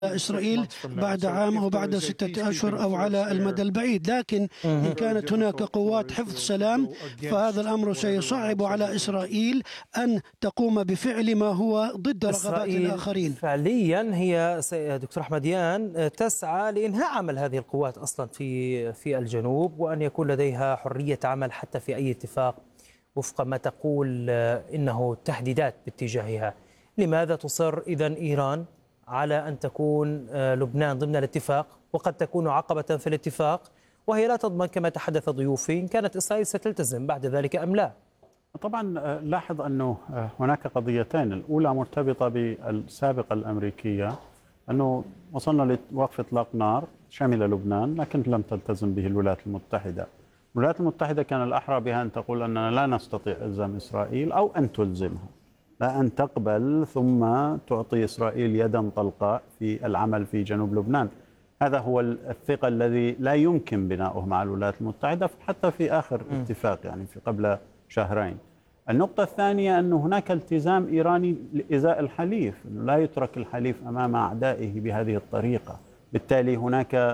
إسرائيل بعد عام أو بعد 6 أشهر أو على المدى البعيد. لكن إن كانت هناك قوات حفظ سلام فهذا الأمر سيصعب على إسرائيل أن تقوم بفعل ما هو ضد رغبات الآخرين. فعليا هي دكتور أحمديان تسعى لإنهاء عمل هذه القوات أصلا في الجنوب، وأن يكون لديها حرية عمل حتى في أي اتفاق وفق ما تقول إنه تهديدات باتجاهها. لماذا تصر إذن إيران على أن تكون لبنان ضمن الاتفاق وقد تكون عقبة في الاتفاق، وهي لا تضمن كما تحدث ضيوفي إن كانت إسرائيل ستلتزم بعد ذلك أم لا؟ طبعا لاحظ أنه هناك قضيتين، الأولى مرتبطة بالسابقة الأمريكية، أنه وصلنا لوقف إطلاق نار شمل لبنان لكن لم تلتزم به الولايات المتحدة. الولايات المتحدة كان الأحرى بها أن تقول أننا لا نستطيع إلزام إسرائيل أو أن تلزمها، لا أن تقبل ثم تعطي إسرائيل يدا طلقاء في العمل في جنوب لبنان. هذا هو الثقة الذي لا يمكن بناؤه مع الولايات المتحدة حتى في آخر اتفاق، يعني في قبل شهرين. النقطة الثانية أن هناك التزام إيراني لإزاء الحليف، أنه لا يترك الحليف أمام أعدائه بهذه الطريقة. بالتالي هناك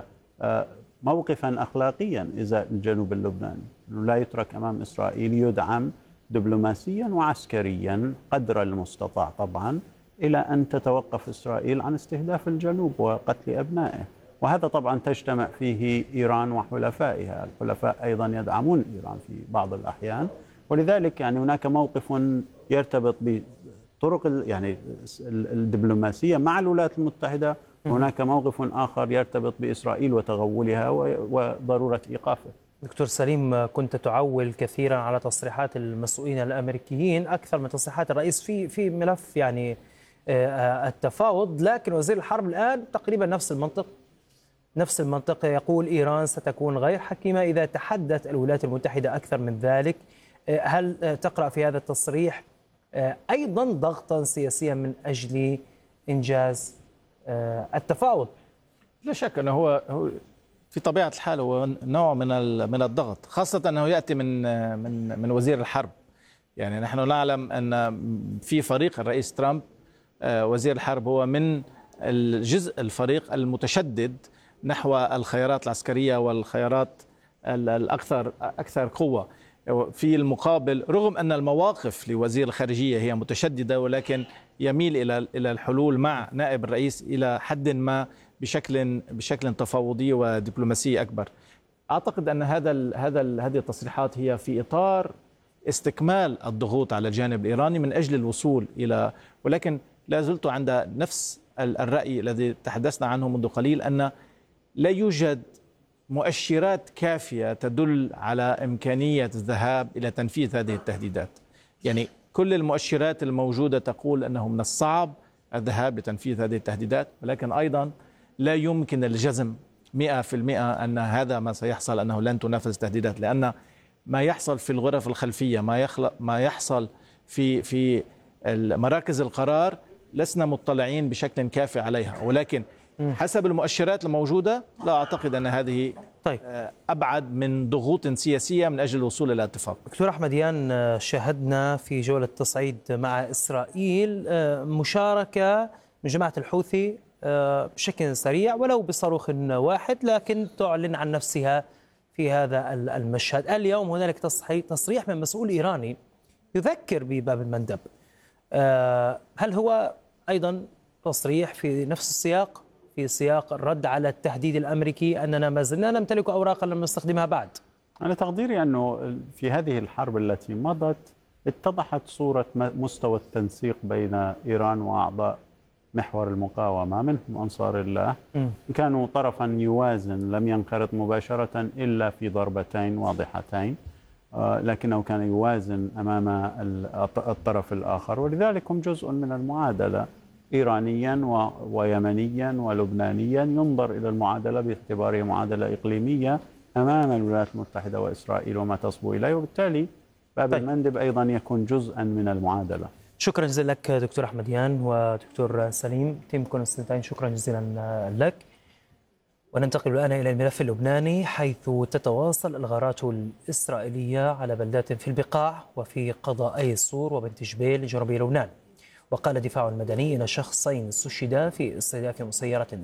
موقفا أخلاقيا إزاء الجنوب اللبناني، أنه لا يترك أمام إسرائيل، يدعم دبلوماسيا وعسكريا قدر المستطاع طبعا إلى أن تتوقف إسرائيل عن استهداف الجنوب وقتل أبنائه. وهذا طبعا تجتمع فيه إيران وحلفائها، الحلفاء أيضا يدعمون إيران في بعض الأحيان، ولذلك يعني هناك موقف يرتبط بطرق يعني الدبلوماسية مع الولايات المتحدة، وهناك موقف آخر يرتبط بإسرائيل وتغولها وضرورة إيقافه. دكتور سليم، كنت تعول كثيرا على تصريحات المسؤولين الأمريكيين أكثر من تصريحات الرئيس في ملف يعني التفاوض، لكن وزير الحرب الآن تقريبا نفس المنطق يقول إيران ستكون غير حكيمة إذا تحدت الولايات المتحدة أكثر من ذلك. هل تقرأ في هذا التصريح أيضا ضغطا سياسيا من أجل إنجاز التفاوض؟ لا شك أنه هو في طبيعة الحال هو نوع من الضغط، خاصة أنه يأتي من وزير الحرب. يعني نحن نعلم أن في فريق الرئيس ترامب وزير الحرب هو من الفريق المتشدد نحو الخيارات العسكرية والخيارات أكثر قوة. في المقابل رغم أن المواقف لوزير الخارجية هي متشددة، ولكن يميل إلى الحلول مع نائب الرئيس إلى حد ما بشكل تفاوضي ودبلوماسي أكبر. أعتقد أن هذه التصريحات هي في إطار استكمال الضغوط على الجانب الإيراني من أجل الوصول إلى، ولكن لا زلت عند نفس الرأي الذي تحدثنا عنه منذ قليل، أن لا يوجد مؤشرات كافية تدل على إمكانية الذهاب إلى تنفيذ هذه التهديدات. يعني كل المؤشرات الموجودة تقول أنه من الصعب الذهاب لتنفيذ هذه التهديدات، ولكن أيضا لا يمكن الجزم 100% أن هذا ما سيحصل، أنه لن تنفذ التهديدات، لأن ما يحصل في الغرف الخلفية، ما يحصل في مراكز القرار لسنا مطلعين بشكل كافي عليها، ولكن حسب المؤشرات الموجودة لا أعتقد أن هذه أبعد من ضغوط سياسية من أجل الوصول إلى اتفاق. دكتور أحمديان، شاهدنا في جولة تصعيد مع إسرائيل مشاركة من جماعة الحوثي بشكل سريع ولو بصاروخ واحد، لكن تعلن عن نفسها في هذا المشهد. اليوم هنالك تصريح من مسؤول إيراني يذكر بباب المندب. هل هو أيضا تصريح في نفس السياق، في سياق الرد على التهديد الأمريكي أننا ما زلنا نمتلك أوراقا لم نستخدمها بعد؟ أنا تقديري أنه في هذه الحرب التي مضت اتضحت صورة مستوى التنسيق بين إيران وأعضاء محور المقاومة منهم أنصار الله. كانوا طرفا يوازن، لم ينخرط مباشرة إلا في ضربتين واضحتين، لكنه كان يوازن أمام الطرف الآخر، ولذلك هم جزء من المعادلة إيرانيا ويمنيا ولبنانيا. ينظر إلى المعادلة باعتبارها معادلة إقليمية أمام الولايات المتحدة وإسرائيل وما تصبو إليه، وبالتالي باب المندب أيضا يكون جزءا من المعادلة. شكرا جزيلا لك دكتور أحمديان ودكتور سليم، تيم كونستانتين، شكرا جزيلا لك. وننتقل الآن إلى الملف اللبناني، حيث تتواصل الغارات الإسرائيلية على بلدات في البقاع وفي قضائي الصور وبنت جبيل جنوب لبنان. وقال الدفاع المدني إن شخصين استشهدا في استهداف مسيرة